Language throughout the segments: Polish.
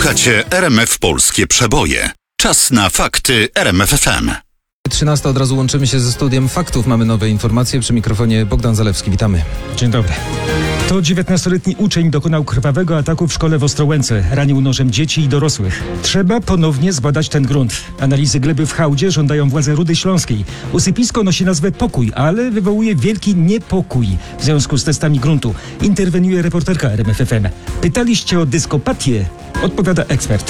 Słuchacie RMF Polskie Przeboje. Czas na fakty RMF FM. 13 od razu łączymy się ze studiem faktów. Mamy nowe informacje. Przy mikrofonie Bogdan Zalewski. Witamy. Dzień dobry. To 19-letni uczeń dokonał krwawego ataku w szkole w Ostrołęce. Ranił nożem dzieci i dorosłych. Trzeba ponownie zbadać ten grunt. Analizy gleby w hałdzie żądają władze Rudy Śląskiej. Usypisko nosi nazwę Pokój, ale wywołuje wielki niepokój w związku z testami gruntu. Interweniuje reporterka RMF FM. Pytaliście o dyskopatię? Odpowiada ekspert.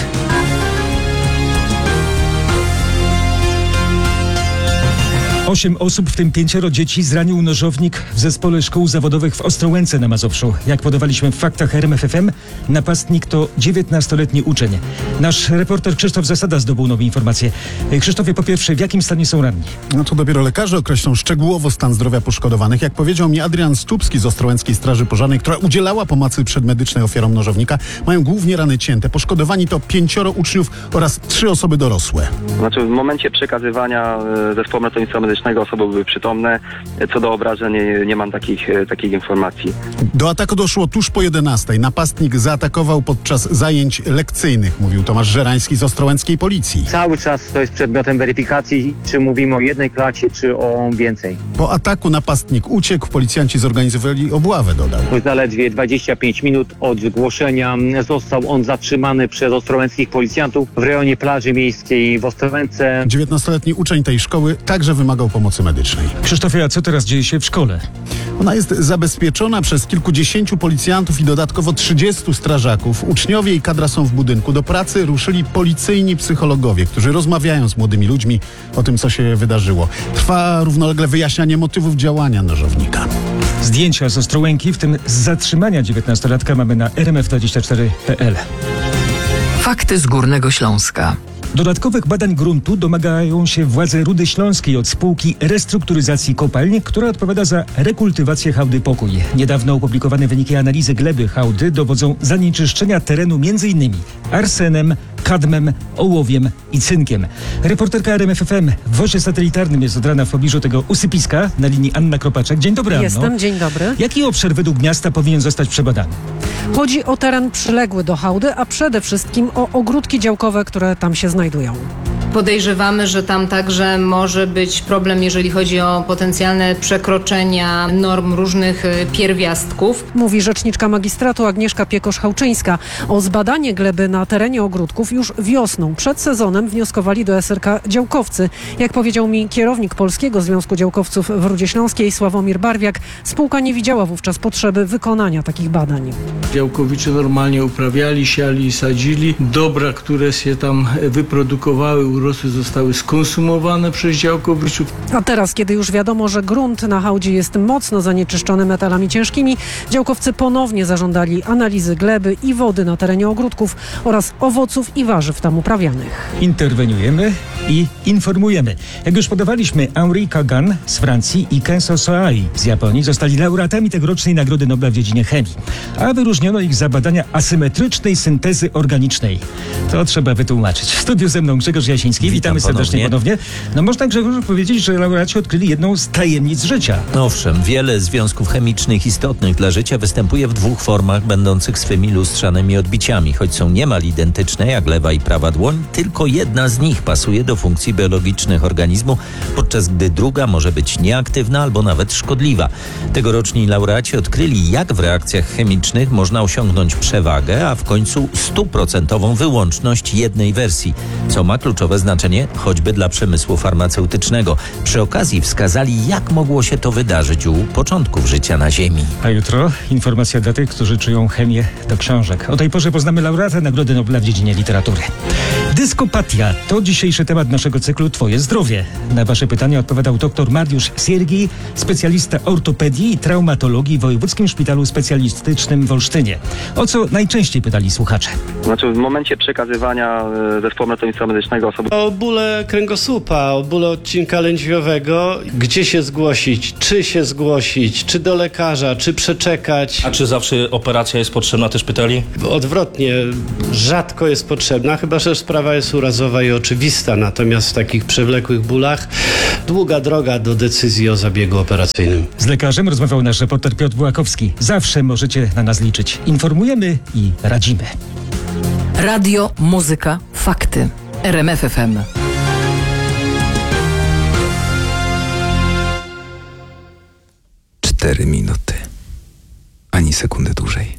Osiem osób, w tym 5 dzieci, zranił nożownik w zespole szkół zawodowych w Ostrołęce na Mazowszu. Jak podawaliśmy w faktach RMF FM, napastnik to 19-letni uczeń. Nasz reporter Krzysztof Zasada zdobył nowe informacje. Krzysztofie, po pierwsze, w jakim stanie są ranni? No to dopiero lekarze określą szczegółowo stan zdrowia poszkodowanych. Jak powiedział mi Adrian Stupski z Ostrołęckiej Straży Pożarnej, która udzielała pomocy przedmedycznej ofiarom nożownika, mają głównie rany cięte. Poszkodowani to 5 uczniów oraz 3 osoby dorosłe. Znaczy w momencie przekazywania zespołu ratownictwa medycznego osoby były przytomne. Co do obrażeń nie mam takich informacji. Do ataku doszło tuż po 11:00. Napastnik zaatakował podczas zajęć lekcyjnych, mówił Tomasz Żerański z ostrołęckiej policji. Cały czas to jest przedmiotem weryfikacji, czy mówimy o jednej klasie, czy o więcej. Po ataku napastnik uciekł, policjanci zorganizowali obławę, dodał. Zaledwie 25 minut od zgłoszenia został on zatrzymany przez ostrołęckich policjantów w rejonie plaży miejskiej w Ostrołęce. 19-letni uczeń tej szkoły także wymagał pomocy medycznej. Krzysztofie, a co teraz dzieje się w szkole? Ona jest zabezpieczona przez kilkudziesięciu policjantów i dodatkowo 30 strażaków. Uczniowie i kadra są w budynku. Do pracy ruszyli policyjni psychologowie, którzy rozmawiają z młodymi ludźmi o tym, co się wydarzyło. Trwa równolegle wyjaśnianie motywów działania nożownika. Zdjęcia z Ostrołęki, w tym z zatrzymania 19-latka, mamy na rmf24.pl. Fakty z Górnego Śląska. Dodatkowych badań gruntu domagają się władze Rudy Śląskiej od spółki restrukturyzacji kopalń, która odpowiada za rekultywację hałdy Pokój. Niedawno opublikowane wyniki analizy gleby hałdy dowodzą zanieczyszczenia terenu m.in. arsenem, kadmem, ołowiem i cynkiem. Reporterka RMF FM w wozie satelitarnym jest od rana w pobliżu tego usypiska. Na linii Anna Kropaczek. Dzień dobry, Anno. Jestem, dzień dobry. Jaki obszar według miasta powinien zostać przebadany? Chodzi o teren przyległy do hałdy, a przede wszystkim o ogródki działkowe, które tam się znajdują. Podejrzewamy, że tam także może być problem, jeżeli chodzi o potencjalne przekroczenia norm różnych pierwiastków. Mówi rzeczniczka magistratu Agnieszka Piekosz-Hałczyńska. O zbadanie gleby na terenie ogródków już wiosną, przed sezonem, wnioskowali do SRK działkowcy. Jak powiedział mi kierownik Polskiego Związku Działkowców w Rudzie Śląskiej Sławomir Barwiak, spółka nie widziała wówczas potrzeby wykonania takich badań. Działkowicze normalnie uprawiali, siali i sadzili. Dobra, które się tam wyprodukowały, urosły, zostały skonsumowane przez działkowiczów. A teraz, kiedy już wiadomo, że grunt na hałdzie jest mocno zanieczyszczony metalami ciężkimi, działkowcy ponownie zażądali analizy gleby i wody na terenie ogródków oraz owoców i warzyw tam uprawianych. Interweniujemy i informujemy. Jak już podawaliśmy, Henri Kagan z Francji i Kenzo Soai z Japonii zostali laureatami tegorocznej Nagrody Nobla w dziedzinie chemii, a wyróżniono ich za badania asymetrycznej syntezy organicznej. To trzeba wytłumaczyć. W studiu ze mną Grzegorz Jasiński. Witamy serdecznie ponownie. No można, Grzegorzu, powiedzieć, że laureaci odkryli jedną z tajemnic życia. Owszem, wiele związków chemicznych istotnych dla życia występuje w 2 formach, będących swymi lustrzanymi odbiciami. Choć są niemal identyczne, jak lewa i prawa dłoń, tylko jedna z nich pasuje do funkcji biologicznych organizmu, podczas gdy druga może być nieaktywna albo nawet szkodliwa. Tegoroczni laureaci odkryli, jak w reakcjach chemicznych można osiągnąć przewagę, a w końcu 100% wyłączność jednej wersji, co ma kluczowe znaczenie choćby dla przemysłu farmaceutycznego. Przy okazji wskazali, jak mogło się to wydarzyć u początków życia na Ziemi. A jutro informacja dla tych, którzy czują chemię do książek. O tej porze poznamy laureata Nagrody Nobla w dziedzinie literatury. Dyskopatia to dzisiejszy temat naszego cyklu Twoje zdrowie. Na Wasze pytania odpowiadał dr Mariusz Siergi, specjalista ortopedii i traumatologii w Wojewódzkim Szpitalu Specjalistycznym w Olsztynie. O co najczęściej pytali słuchacze? Znaczy w momencie przekazywania zespołu ratownictwa medycznego osoby... O bóle kręgosłupa, o bóle odcinka lędźwiowego. Gdzie się zgłosić? Czy się zgłosić? Czy do lekarza? Czy przeczekać? A czy zawsze operacja jest potrzebna też pytali? Odwrotnie, rzadko jest potrzebna, chyba że sprawa jest urazowa i oczywista. Natomiast w takich przewlekłych bólach długa droga do decyzji o zabiegu operacyjnym. Z lekarzem rozmawiał nasz reporter Piotr Bułakowski. Zawsze możecie na nas liczyć. Informujemy i radzimy. Radio, muzyka, fakty. RMF FM. Cztery minuty. Ani sekundy dłużej.